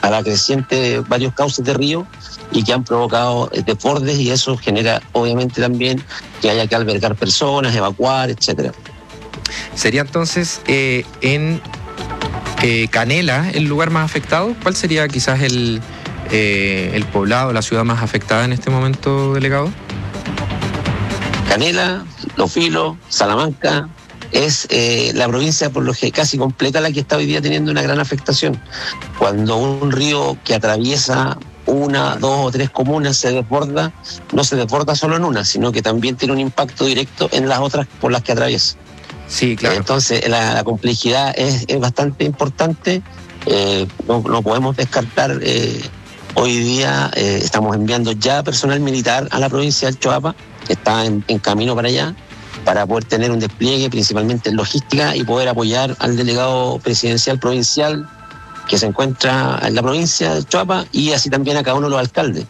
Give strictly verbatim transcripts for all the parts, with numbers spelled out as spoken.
a la creciente de varios cauces de río y que han provocado desbordes, y eso genera obviamente también que haya que albergar personas, evacuar, etcétera. ¿Sería entonces eh, en eh, Canela el lugar más afectado? ¿Cuál sería quizás el, eh, el poblado, la ciudad más afectada en este momento, delegado? Canela, Los Vilos, Salamanca, es eh, la provincia por lo que casi completa la que está hoy día teniendo una gran afectación. Cuando un río que atraviesa una, dos o tres comunas se desborda, no se desborda solo en una, sino que también tiene un impacto directo en las otras por las que atraviesa. Sí, claro. Entonces la, la complejidad es, es bastante importante. Eh, no, no podemos descartar. Eh, hoy día eh, estamos enviando ya personal militar a la provincia del Choapa, que está en, en camino para allá, para poder tener un despliegue principalmente en logística y poder apoyar al delegado presidencial provincial que se encuentra en la provincia del Choapa, y así también a cada uno de los alcaldes.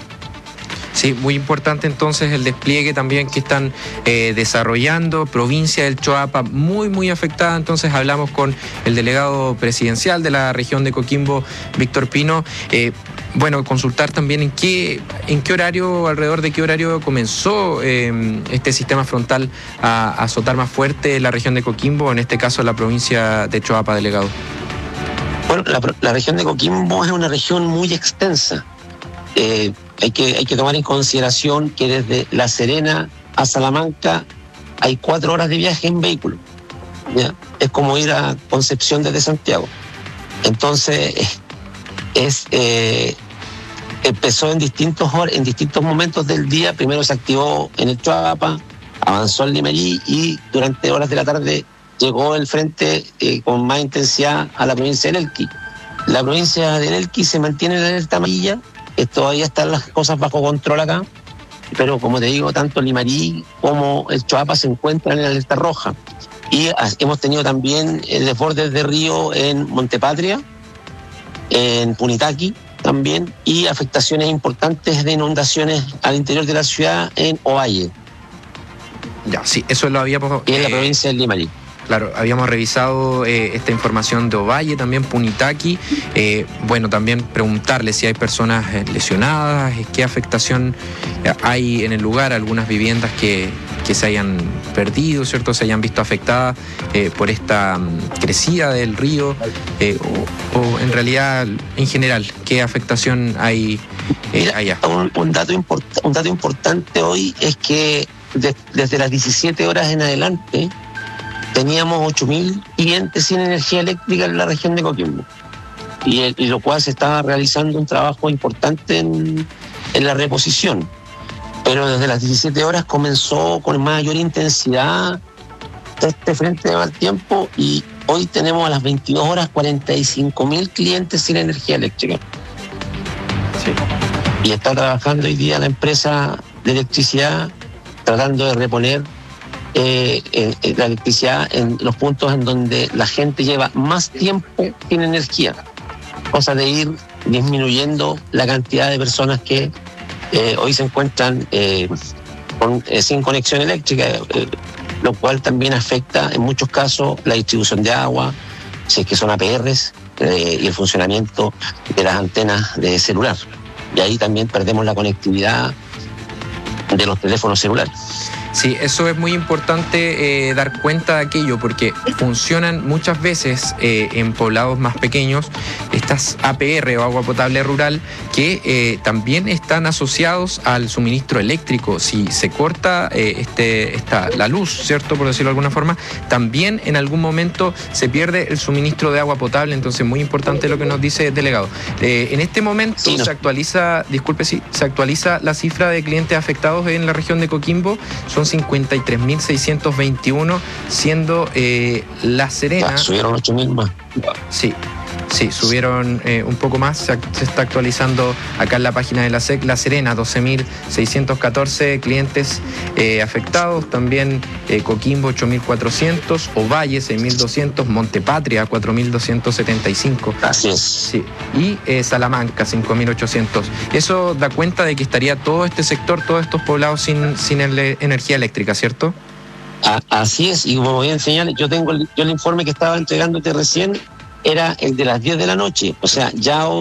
Sí, muy importante entonces el despliegue también que están eh, desarrollando. Provincia del Choapa muy, muy afectada. Entonces hablamos con el delegado presidencial de la región de Coquimbo, Víctor Pino. Eh, bueno, consultar también en qué, en qué horario, alrededor de qué horario comenzó eh, este sistema frontal a, a azotar más fuerte la región de Coquimbo, en este caso la provincia de Choapa, delegado. Bueno, la, la región de Coquimbo es una región muy extensa. Eh, hay que, hay que tomar en consideración que desde La Serena a Salamanca hay cuatro horas de viaje en vehículo, ¿ya? Es como ir a Concepción desde Santiago. Entonces, es, eh, empezó en distintos, en distintos momentos del día. Primero se activó en el Choapa, avanzó al Limarí y durante horas de la tarde llegó el frente eh, con más intensidad a la provincia del Elqui. La provincia del Elqui se mantiene en la alerta amarilla. Todavía están las cosas bajo control acá, pero como te digo, tanto Limarí como el Choapa se encuentran en la alerta roja. Y hemos tenido también desbordes de río en Montepatria, en Punitaqui también, y afectaciones importantes de inundaciones al interior de la ciudad en Ovalle. Ya, sí, eso lo habíamos... Y en la eh, provincia del Limarí. Claro, habíamos revisado eh, esta información de Ovalle, también Punitaqui. Eh, bueno, también preguntarle si hay personas eh, lesionadas, eh, qué afectación eh, hay en el lugar, algunas viviendas que, que se hayan perdido, ¿cierto? Se hayan visto afectadas eh, por esta um, crecida del río, eh, o, o en realidad, en general, qué afectación hay eh, Mira, allá. Un, un, dato import, un dato importante hoy es que de, desde las diecisiete horas en adelante teníamos ocho mil clientes sin energía eléctrica en la región de Coquimbo, y, el, y lo cual se estaba realizando un trabajo importante en, en la reposición. Pero desde las diecisiete horas comenzó con mayor intensidad este frente de mal tiempo, y hoy tenemos a las veintidós horas cuarenta y cinco mil clientes sin energía eléctrica. Sí. Y está trabajando hoy día la empresa de electricidad tratando de reponer Eh, eh, la electricidad en los puntos en donde la gente lleva más tiempo sin energía, cosa de ir disminuyendo la cantidad de personas que eh, hoy se encuentran eh, con, eh, sin conexión eléctrica, eh, lo cual también afecta en muchos casos la distribución de agua, si es que son A P Rs, eh, y el funcionamiento de las antenas de celular, y ahí también perdemos la conectividad de los teléfonos celulares. Sí, eso es muy importante eh, dar cuenta de aquello, porque funcionan muchas veces eh, en poblados más pequeños estas A P R o agua potable rural, que eh, también están asociados al suministro eléctrico. Si se corta eh, este, esta, la luz, ¿cierto?, por decirlo de alguna forma, también en algún momento se pierde el suministro de agua potable. Entonces, muy importante lo que nos dice el delegado. Eh, en este momento sí, no. se actualiza, disculpe, sí, se actualiza la cifra de clientes afectados en la región de Coquimbo. Son cincuenta y tres mil seiscientos veintiuno, siendo eh, La Serena... Ya, subieron ocho mil más. Sí, sí, subieron eh, un poco más. Se, se está actualizando acá en la página de la S E C. La Serena, doce mil seiscientos catorce clientes eh, afectados. También eh, Coquimbo, ocho mil cuatrocientos. Ovalle, seis mil doscientos. Montepatria, cuatro mil doscientos setenta y cinco. Así es. Sí. Y eh, Salamanca, cinco mil ochocientos. Eso da cuenta de que estaría todo este sector, todos estos poblados sin, sin ele- energía eléctrica, ¿cierto? A, así es, y como voy a enseñar, yo tengo el, yo el informe que estaba entregándote recién era el de las diez de la noche, o sea, ya